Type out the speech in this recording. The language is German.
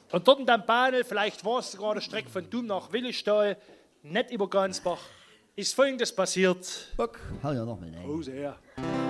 Und dort in dem Bahnel, vielleicht war es sogar eine Strecke von Dum nach Willestal, nicht über Gansbach, ist Folgendes passiert. Bock, hau ja noch mal rein. Oh, sehr.